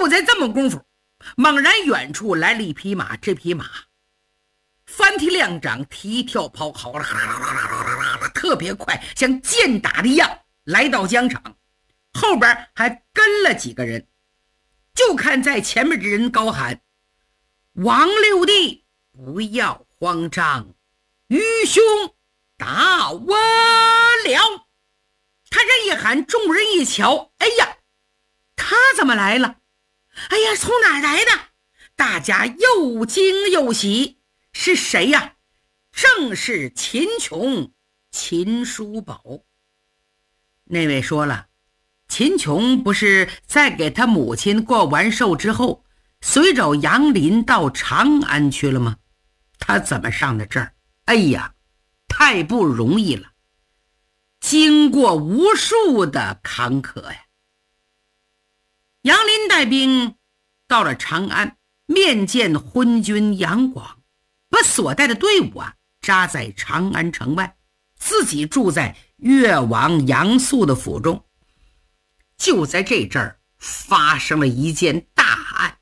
就在这么功夫，猛然远处来了一匹马，这匹马翻蹄亮掌，踢跳跑，好了，特别快，像箭打的一样来到疆场，后边还跟了几个人。就看在前面的人高喊：王六弟不要慌张，愚兄打我了。他这一喊，众人一瞧，哎呀，他怎么来了？哎呀，从哪儿来的？大家又惊又喜。是谁呀？正是秦琼，秦叔宝。那位说了，秦琼不是在给他母亲过完寿之后，随着杨林到长安去了吗？他怎么上的这儿？哎呀，太不容易了，经过无数的坎坷呀。杨林带兵到了长安，面见昏君杨广，把所带的队伍扎在长安城外，自己住在越王杨素的府中。就在这阵儿发生了一件大案，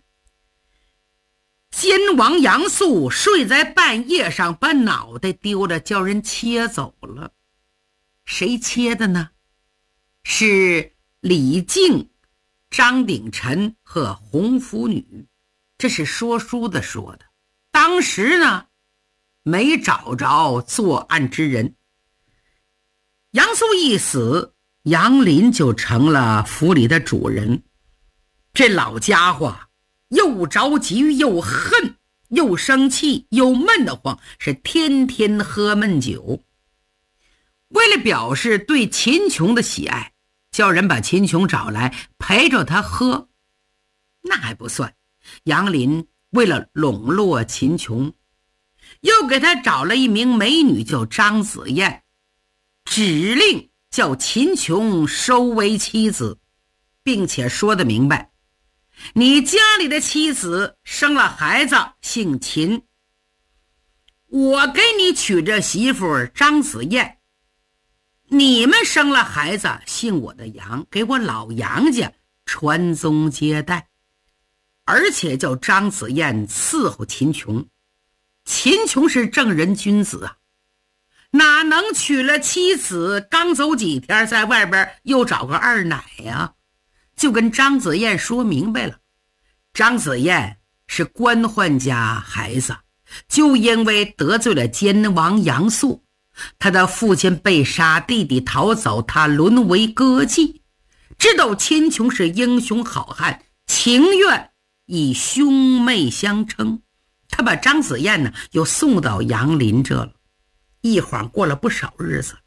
奸王杨素睡在半夜上，把脑袋丢了，叫人切走了。谁切的呢？是李靖、张鼎臣和红拂女。这是说书的说的。当时呢，没找着作案之人。杨素一死，杨林就成了府里的主人。这老家伙又着急又恨又生气又闷得慌，是天天喝闷酒。为了表示对秦琼的喜爱，叫人把秦琼找来陪着他喝。那还不算，杨林为了笼络秦琼，又给他找了一名美女叫张子燕，指令叫秦琼收为妻子，并且说得明白，你家里的妻子生了孩子姓秦，我给你娶这媳妇张子燕，你们生了孩子姓我的杨，给我老杨家传宗接代。而且叫张子燕伺候秦琼。秦琼是正人君子啊，哪能娶了妻子刚走几天，在外边又找个二奶呀？就跟张子燕说明白了，张子燕是官宦家孩子，就因为得罪了奸王杨素，他的父亲被杀，弟弟逃走，他沦为歌妓。知道秦琼是英雄好汉，情愿以兄妹相称，他把张子燕呢又送到杨林这了。一晃过了不少日子，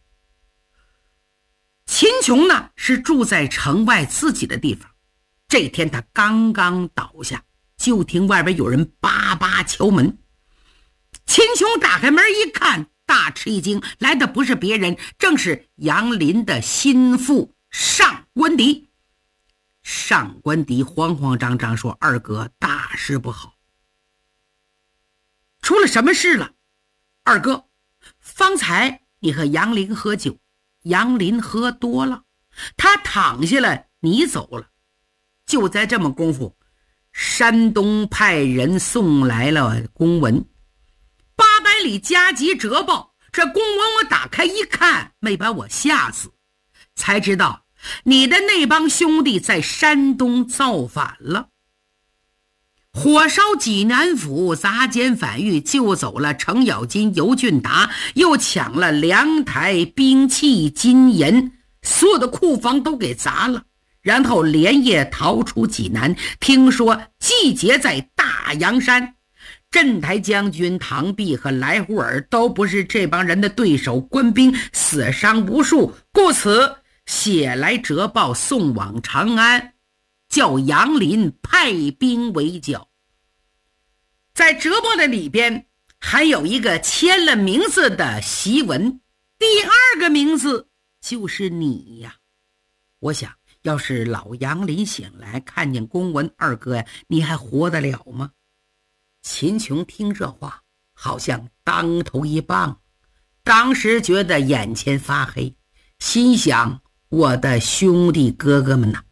秦琼呢是住在城外自己的地方。这天他刚刚倒下，就听外边有人叭叭敲门。秦琼打开门一看，大吃一惊，来的不是别人，正是杨林的心腹上官迪。上官迪慌慌张张说：二哥，大事不好，出了什么事了？二哥，方才你和杨林喝酒，杨林喝多了，他躺下了，你走了。就在这么功夫，山东派人送来了公文，800里加急折报。这公文我打开一看，没把我吓死，才知道你的那帮兄弟在山东造反了，火烧济南府，砸监反狱，救走了程咬金、尤俊达，又抢了粮台、兵器、金银，所有的库房都给砸了，然后连夜逃出济南，听说集结在大洋山。镇台将军唐弼和来胡尔都不是这帮人的对手，官兵死伤无数，故此写来折报送往长安，叫杨林派兵围剿。在折报的里边还有一个签了名字的檄文，第2个名字就是你呀。我想要是老杨林醒来看见公文，二哥呀，你还活得了吗？秦琼听这话好像当头一棒，当时觉得眼前发黑，心想我的兄弟哥哥们呐，